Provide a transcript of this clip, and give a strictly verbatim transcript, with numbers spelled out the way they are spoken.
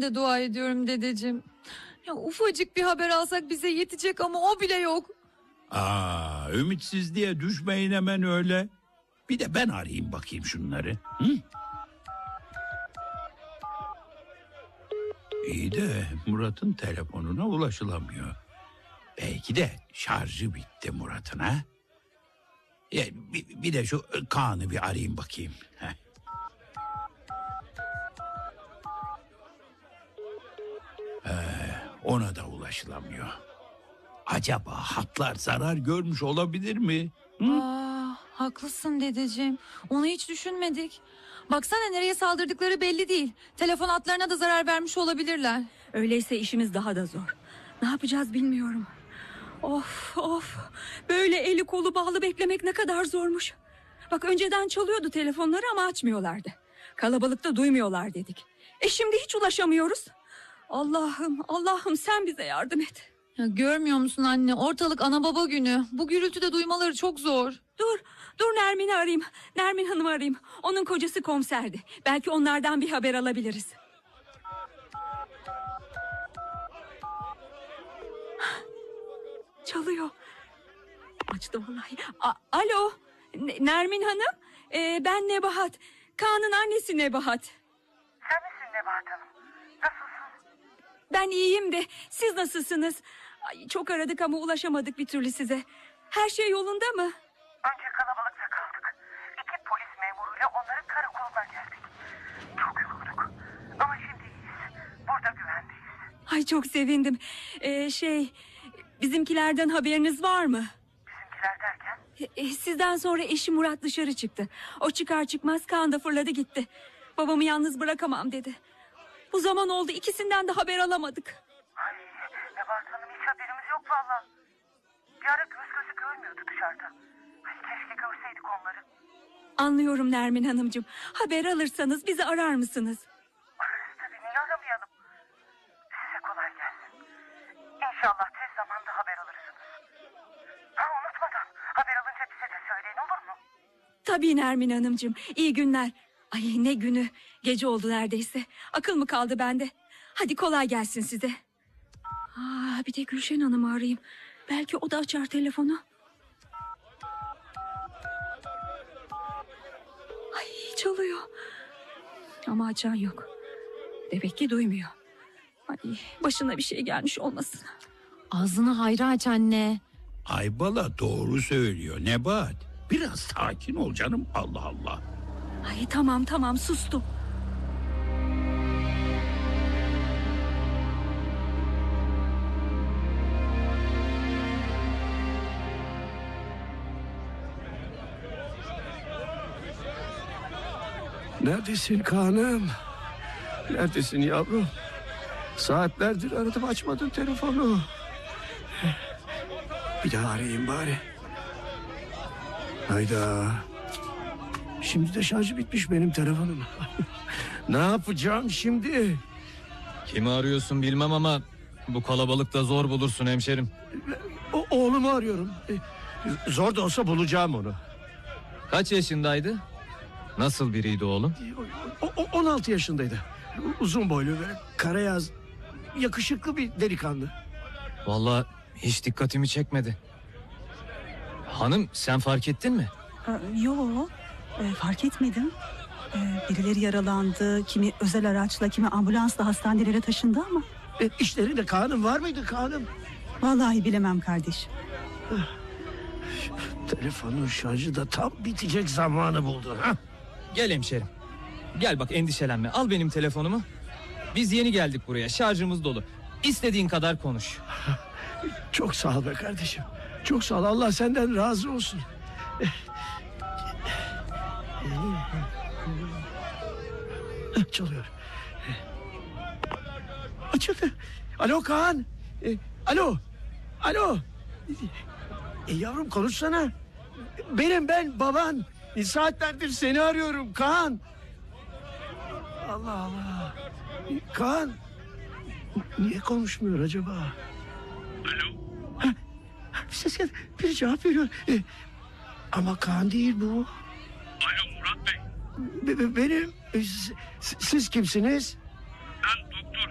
de dua ediyorum dedeciğim. Ya ufacık bir haber alsak bize yetecek ama o bile yok. Aa, ümitsizliğe düşmeyin hemen öyle. Bir de ben arayayım bakayım şunları. Hı? İyi de Murat'ın telefonuna ulaşılamıyor. Belki de şarjı bitti Murat'ın ha. Ya, bir, bir de şu Kaan'ı bir arayayım bakayım. Heh. Ee, ona da ulaşılamıyor. Acaba hatlar zarar görmüş olabilir mi? Hı? Aa, haklısın dedeciğim. Onu hiç düşünmedik. Baksana nereye saldırdıkları belli değil. Telefon hatlarına da zarar vermiş olabilirler. Öyleyse işimiz daha da zor. Ne yapacağız bilmiyorum. Of of. Böyle eli kolu bağlı beklemek ne kadar zormuş. Bak önceden çalıyordu telefonları ama açmıyorlardı. Kalabalıkta duymuyorlar dedik. E şimdi hiç ulaşamıyoruz. Allah'ım Allah'ım sen bize yardım et. Ya görmüyor musun anne? Ortalık ana baba günü. Bu gürültüde duymaları çok zor. Dur, dur Nermin'i arayayım. Nermin Hanım'ı arayayım. Onun kocası komiserdi. Belki onlardan bir haber alabiliriz. Çalıyor. Açtı vallahi. A- Alo, N- Nermin Hanım. Ee, ben Nebahat. Kaan'ın annesi Nebahat. Sen misin Nebahat Hanım? Nasılsın? Ben iyiyim de siz nasılsınız? Ay, çok aradık ama ulaşamadık bir türlü size. Her şey yolunda mı? Önce kalabalıkta kaldık. İki polis memuruyla onların karakoluna geldik. Çok yorulduk. Ama şimdi iyiyiz. Burada güvendeyiz. Ay çok sevindim. Ee, şey, bizimkilerden haberiniz var mı? Bizimkiler derken? E, sizden sonra eşi Murat dışarı çıktı. O çıkar çıkmaz Kaan da fırladı gitti. Babamı yalnız bırakamam dedi. Bu zaman oldu ikisinden de haber alamadık. Ay Nebahat Hanım hiç haberimiz yok valla. Bir ara göz gözü görmüyordu dışarıda. Ay, keşke görseydik onları. Anlıyorum Nermin Hanımcığım. Haber alırsanız bizi arar mısınız? Ararız tabii niye aramayalım. Size kolay gelsin. İnşallah tez zamanda haber alırsınız. Ha unutmadan haber alınca bize de söyleyin olur mu? Tabii Nermin Hanımcığım. İyi günler. Ay ne günü. Gece oldu neredeyse. Akıl mı kaldı bende? Hadi kolay gelsin size. Aa, bir de Gülşen Hanım'ı arayayım. Belki o da açar telefonu. Ay çalıyor. Ama açan yok. Demek ki duymuyor. Ay başına bir şey gelmiş olmasın. Ağzını hayra aç anne. Aybala doğru söylüyor Nebahat. Biraz sakin ol canım, Allah Allah. Ay tamam tamam sustum. Neredesin Kaan'ım? Neredesin yavrum? Saatlerdir aradım açmadın telefonu. Bir daha arayayım bari. Hayda. Şimdi de şarjı bitmiş benim telefonum. Ne yapacağım şimdi? Kimi arıyorsun bilmem ama bu kalabalıkta zor bulursun hemşerim. O, oğlumu arıyorum. Zor da olsa bulacağım onu. Kaç yaşındaydı? Nasıl biriydi oğlum? O, o, on altı yaşındaydı. Uzun boylu böyle karayaz, yakışıklı bir delikanlı. Vallahi hiç dikkatimi çekmedi. Hanım sen fark ettin mi? Ee, Yok ee, fark etmedim. Ee, birileri yaralandı. Kimi özel araçla kimi ambulansla hastanelere taşındı ama. E, işlerinde Kaan'ım var mıydı Kaan'ım? Vallahi bilemem kardeş. Telefonun şarjı da tam bitecek zamanı buldu. Ha? Gel hemşerim. Gel bak endişelenme. Al benim telefonumu. Biz yeni geldik buraya. Şarjımız dolu. İstediğin kadar konuş. Çok sağ ol be kardeşim. Çok sağ ol. Allah senden razı olsun. Çalıyor. Açıldı. Alo Kaan. E, alo. Alo. E, yavrum konuşsana. Benim ben baban. E, saatlerdir seni arıyorum Kaan. Allah Allah. E, Kaan. Niye konuşmuyor acaba? Alo. Ha, ses geldi. Biri cevap veriyor. E, ama Kaan değil bu. Alo Murat Bey. Be- be- benim. E, siz, siz kimsiniz?